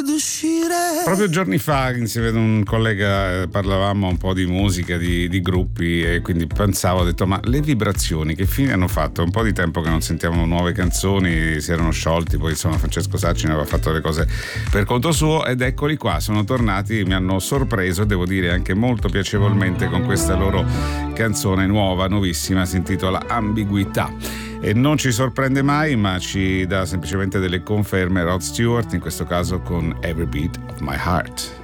ad uscire. Proprio giorni fa, insieme ad un collega, parlavamo un po' di musica, di gruppi, e quindi pensavo, ho detto, ma le vibrazioni che fine hanno fatto? È un po' di tempo che non sentiamo nuove canzoni, si erano sciolti, poi insomma Francesco Sacci ne aveva fatto le cose per conto suo, ed eccoli qua, sono tornati, mi hanno sorpreso, devo dire anche molto piacevolmente, con questa loro canzone nuova, nuovissima, si intitola Ambiguità. E non ci sorprende mai, ma ci dà semplicemente delle conferme Rod Stewart, in questo caso con Every Beat of My Heart.